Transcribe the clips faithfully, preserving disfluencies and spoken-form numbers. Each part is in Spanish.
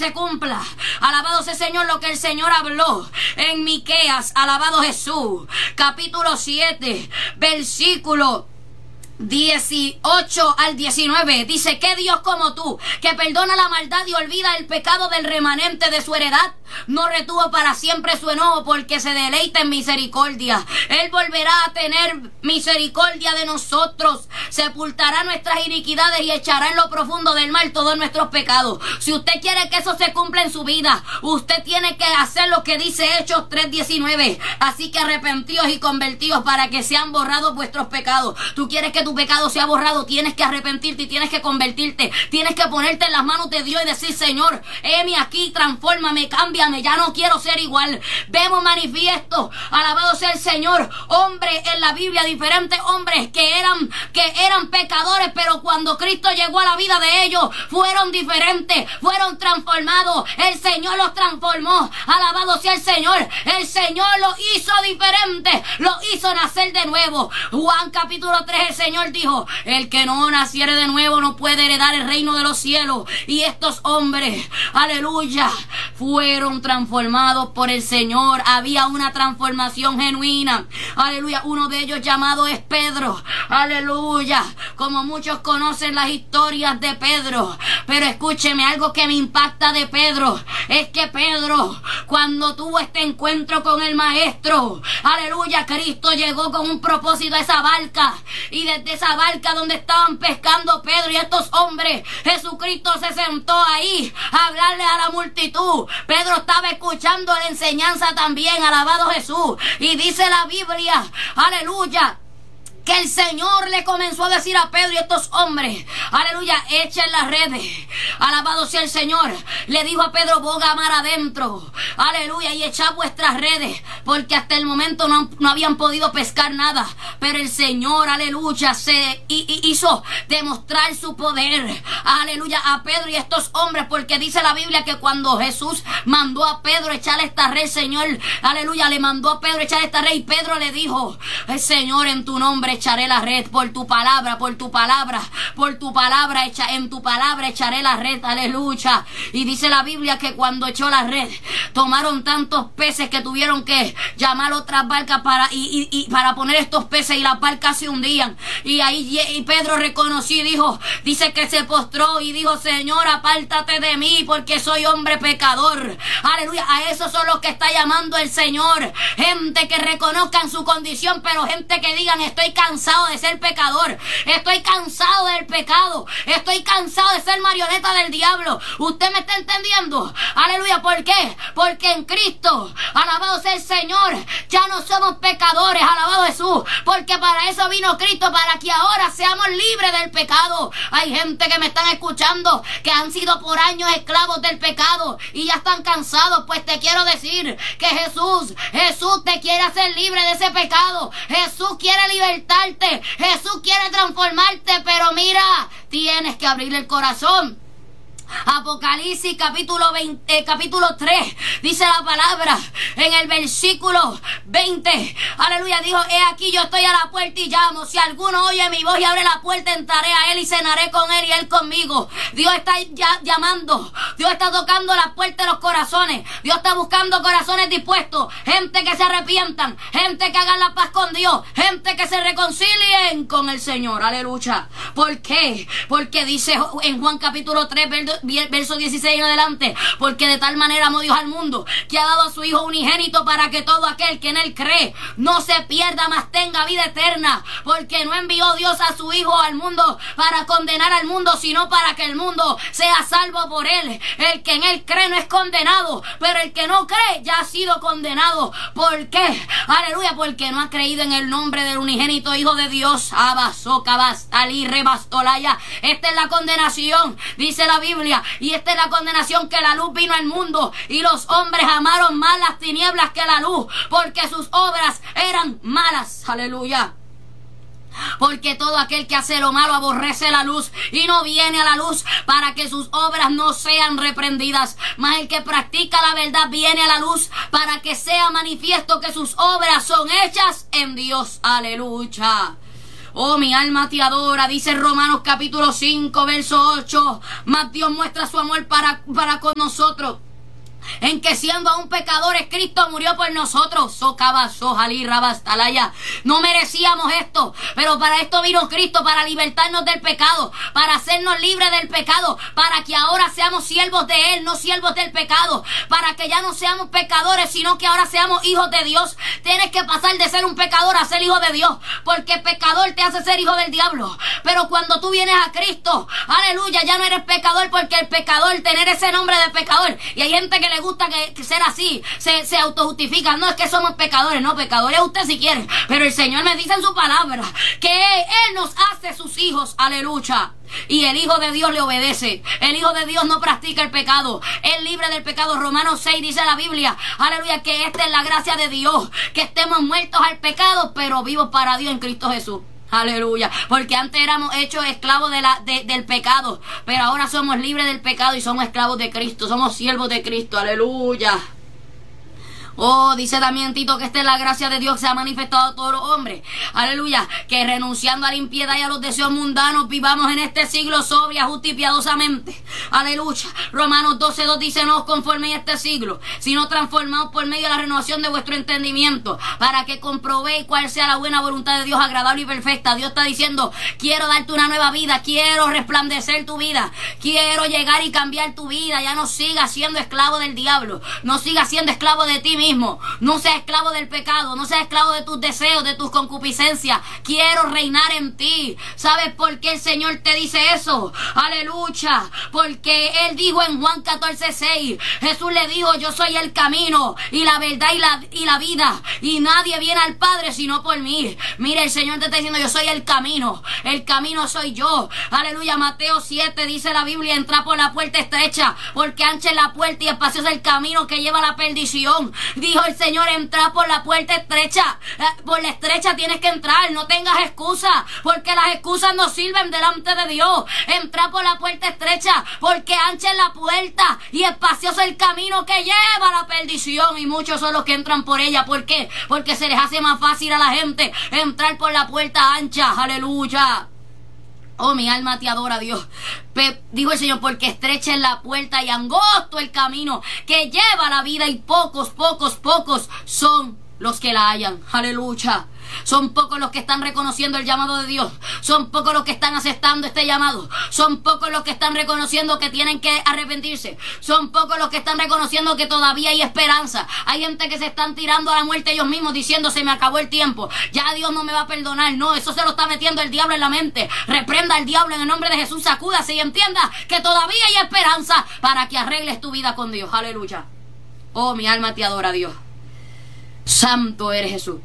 se cumpla. Alabado sea el Señor, lo que el Señor habló en Miqueas. Alabado Jesús. Capítulo siete, versículo dieciocho al diecinueve, dice: ¿qué Dios como tú, que perdona la maldad y olvida el pecado del remanente de su heredad? No retuvo para siempre su enojo, porque se deleita en misericordia. Él volverá a tener misericordia de nosotros, sepultará nuestras iniquidades y echará en lo profundo del mar todos nuestros pecados. Si usted quiere que eso se cumpla en su vida, usted tiene que hacer lo que dice Hechos tres diecinueve. Así que arrepentíos y convertíos para que sean borrados vuestros pecados. Tú quieres que tu pecado sea borrado, tienes que arrepentirte y tienes que convertirte. Tienes que ponerte en las manos de Dios y decir: Señor, heme aquí, transfórmame, cámbiame, ya no quiero ser igual. Vemos manifiesto, alabado sea el Señor, hombres en la Biblia, diferentes hombres que eran, que eran pecadores, pero cuando Cristo llegó a la vida de ellos, fueron diferentes, fueron transformados. El Señor los transformó, alabado sea el Señor. El Señor los hizo diferentes, los hizo nacer de nuevo. Juan capítulo tres, el Señor dijo: el que no naciere de nuevo no puede heredar el reino de los cielos. Y estos hombres, aleluya, fueron transformados por el Señor. Había una transformación genuina, aleluya. Uno de ellos llamado es Pedro, aleluya. Como muchos conocen las historias de Pedro, pero escúcheme, algo que me impacta de Pedro es que Pedro, cuando tuvo este encuentro con el maestro, aleluya, Cristo llegó con un propósito a esa barca, y desde esa barca donde estaban pescando Pedro y estos hombres, Jesucristo se sentó ahí a hablarle a la multitud. Pedro estaba escuchando la enseñanza también, alabado Jesús. Y dice la Biblia, aleluya, que el Señor le comenzó a decir a Pedro y a estos hombres, aleluya, echen las redes, alabado sea el Señor. Le dijo a Pedro: boga mar adentro, aleluya, y echad vuestras redes, porque hasta el momento no, no habían podido pescar nada. Pero el Señor, aleluya, se hizo demostrar su poder, aleluya, a Pedro y a estos hombres, porque dice la Biblia que cuando Jesús mandó a Pedro echar esta red, Señor, aleluya, le mandó a Pedro echar esta red, y Pedro le dijo: el Señor, en tu nombre echaré la red, por tu palabra, por tu palabra, por tu palabra, echa, en tu palabra echaré la red, aleluya. Y dice la Biblia que cuando echó la red, tomaron tantos peces que tuvieron que llamar otras barcas para, y, y, y para poner estos peces, y las barcas se hundían. Y ahí y Pedro reconoció y dijo, dice que se postró y dijo: Señor, apártate de mí, porque soy hombre pecador. Aleluya, a esos son los que está llamando el Señor. Gente que reconozcan su condición, pero gente que digan: estoy cansado de ser pecador, estoy cansado del pecado, estoy cansado de ser marioneta del diablo. ¿Usted me está entendiendo? Aleluya, ¿por qué? Porque en Cristo, alabado sea el Señor, ya no somos pecadores, alabado Jesús, porque para eso vino Cristo, para que ahora seamos libres del pecado. Hay gente que me están escuchando que han sido por años esclavos del pecado y ya están cansados. Pues te quiero decir que Jesús, Jesús te quiere hacer libre de ese pecado. Jesús quiere libertarte, Jesús quiere transformarte, pero mira, tienes que abrirle el corazón. Apocalipsis capítulo veinte, eh, capítulo tres, dice la palabra en el versículo veinte, aleluya, dijo: he aquí yo estoy a la puerta y llamo, si alguno oye mi voz y abre la puerta, entraré a él y cenaré con él y él conmigo. Dios está ya llamando, Dios está tocando las puertas de los corazones, Dios está buscando corazones dispuestos, gente que se arrepientan, gente que hagan la paz con Dios, gente que se reconcilien con el Señor, aleluya. ¿Por qué? Porque dice en Juan capítulo tres, verso dieciséis en adelante: porque de tal manera amó Dios al mundo, que ha dado a su Hijo unigénito, para que todo aquel que en él cree no se pierda, mas tenga vida eterna. Porque no envió Dios a su Hijo al mundo para condenar al mundo, sino para que el mundo sea salvo por él. El que en él cree no es condenado, pero el que no cree ya ha sido condenado. ¿Por qué? Aleluya, porque no ha creído en el nombre del unigénito Hijo de Dios. Abasocabastalí rebastolaya. Esta es la condenación, dice la Biblia. Y esta es la condenación, que la luz vino al mundo y los hombres amaron más las tinieblas que la luz, porque sus obras eran malas. Aleluya. Porque todo aquel que hace lo malo aborrece la luz y no viene a la luz, para que sus obras no sean reprendidas. Mas el que practica la verdad viene a la luz, para que sea manifiesto que sus obras son hechas en Dios. Aleluya. Oh, mi alma te adora. Dice Romanos capítulo cinco, verso ocho. Mas Dios muestra su amor para, para con nosotros, en que siendo aún pecadores, Cristo murió por nosotros. No merecíamos esto, pero para esto vino Cristo, para libertarnos del pecado, para hacernos libres del pecado, para que ahora seamos siervos de Él, no siervos del pecado, para que ya no seamos pecadores, sino que ahora seamos hijos de Dios. Tienes que pasar de ser un pecador a ser hijo de Dios, porque pecador te hace ser hijo del diablo. Pero cuando tú vienes a Cristo, aleluya, ya no eres pecador, porque el pecador, tener ese nombre de pecador, y hay gente que le gusta que, que ser así, se, se autojustifica. No es que somos pecadores, no, pecadores usted si quiere, pero el Señor me dice en su palabra que Él nos hace sus hijos, aleluya. Y el Hijo de Dios le obedece. El Hijo de Dios no practica el pecado. Es libre del pecado. Romanos seis dice la Biblia, aleluya, que esta es la gracia de Dios, que estemos muertos al pecado, pero vivos para Dios en Cristo Jesús. Aleluya, porque antes éramos hechos esclavos de la, de, del pecado, pero ahora somos libres del pecado y somos esclavos de Cristo, somos siervos de Cristo, aleluya. Oh, dice también Tito que esta es la gracia de Dios que se ha manifestado a todos los hombres. Aleluya, que renunciando a la impiedad y a los deseos mundanos vivamos en este siglo sobria, justa y piadosamente. Aleluya. Romanos doce dos dice, no os conforméis a este siglo, sino transformaos por medio de la renovación de vuestro entendimiento, para que comprobéis cuál sea la buena voluntad de Dios, agradable y perfecta. Dios está diciendo, quiero darte una nueva vida, quiero resplandecer tu vida, quiero llegar y cambiar tu vida. Ya no sigas siendo esclavo del diablo, no sigas siendo esclavo de ti mismo. No seas esclavo del pecado, no seas esclavo de tus deseos, de tus concupiscencias. Quiero reinar en ti. ¿Sabes por qué el Señor te dice eso? Aleluya, porque Él dijo en Juan catorce seis, Jesús le dijo, yo soy el camino y la verdad y la, y la vida, y nadie viene al Padre sino por mí. Mira, el Señor te está diciendo, yo soy el camino, el camino soy yo. Aleluya. Mateo siete dice la Biblia, entra por la puerta estrecha, porque ancha es la puerta y espacioso es el camino que lleva a la perdición. Dijo el Señor, entra por la puerta estrecha. Por la estrecha tienes que entrar, no tengas excusa, porque las excusas no sirven delante de Dios. Entra por la puerta estrecha, porque ancha es la puerta y espacioso el camino que lleva a la perdición, y muchos son los que entran por ella. ¿Por qué? Porque se les hace más fácil a la gente entrar por la puerta ancha. Aleluya. Oh, mi alma te adora, Dios. Pe- dijo el Señor, porque estrecha es la puerta y angosto el camino que lleva a la vida, y pocos, pocos, pocos son los que la hallan. Aleluya. Son pocos los que están reconociendo el llamado de Dios. Son pocos los que están aceptando este llamado. Son pocos los que están reconociendo que tienen que arrepentirse. Son pocos los que están reconociendo que todavía hay esperanza. Hay gente que se están tirando a la muerte ellos mismos, diciendo, se me acabó el tiempo, ya Dios no me va a perdonar. No, eso se lo está metiendo el diablo en la mente. Reprenda al diablo en el nombre de Jesús, sacúdase y entienda que todavía hay esperanza para que arregles tu vida con Dios. Aleluya. Oh, mi alma te adora, Dios. Santo eres Jesús.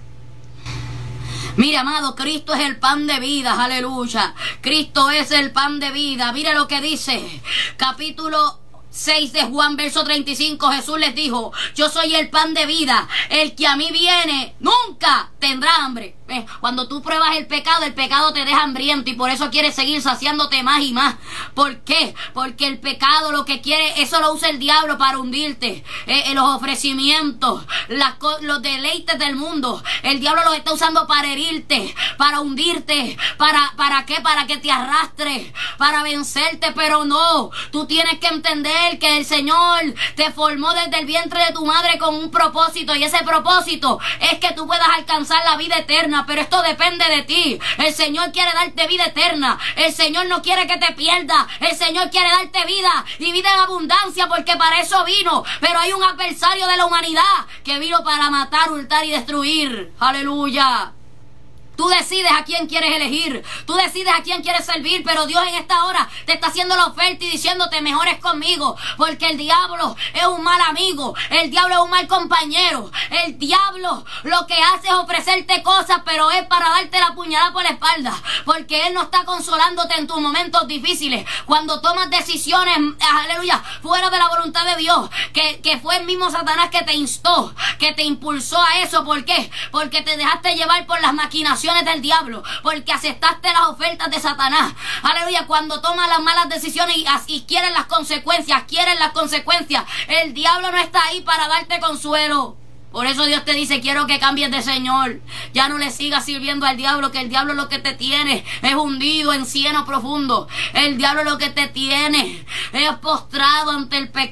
Mire, amado, Cristo es el pan de vida, aleluya. Cristo es el pan de vida. Mire lo que dice, capítulo seis de Juan, verso treinta y cinco. Jesús les dijo, yo soy el pan de vida. El que a mí viene nunca tendrá hambre. Eh, cuando tú pruebas el pecado, el pecado te deja hambriento, y por eso quieres seguir saciándote más y más. ¿Por qué? Porque el pecado lo que quiere, eso lo usa el diablo para hundirte. Eh, eh, los ofrecimientos, las, los deleites del mundo, el diablo los está usando para herirte, para hundirte. ¿Para, para qué? Para que te arrastres, para vencerte. Pero no, tú tienes que entender que el Señor te formó desde el vientre de tu madre con un propósito, y ese propósito es que tú puedas alcanzar la vida eterna. Pero esto depende de ti. El Señor quiere darte vida eterna. El Señor no quiere que te pierdas. El Señor quiere darte vida, y vida en abundancia, porque para eso vino. Pero hay un adversario de la humanidad que vino para matar, hurtar y destruir. Aleluya. Tú decides a quién quieres elegir, tú decides a quién quieres servir, pero Dios en esta hora te está haciendo la oferta y diciéndote, mejores conmigo, porque el diablo es un mal amigo, el diablo es un mal compañero, el diablo lo que hace es ofrecerte cosas, pero es para darte la puñalada por la espalda, porque él no está consolándote en tus momentos difíciles, cuando tomas decisiones, aleluya, fuera de la voluntad de Dios, que, que fue el mismo Satanás que te instó, que te impulsó a eso. ¿Por qué? Porque te dejaste llevar por las maquinaciones del diablo, porque aceptaste las ofertas de Satanás. Aleluya. Cuando tomas las malas decisiones y, y quieres las consecuencias, quieres las consecuencias, el diablo no está ahí para darte consuelo. Por eso Dios te dice, quiero que cambies de Señor. Ya no le sigas sirviendo al diablo, que el diablo lo que te tiene es hundido en cieno profundo. El diablo lo que te tiene es postrado ante el pecado.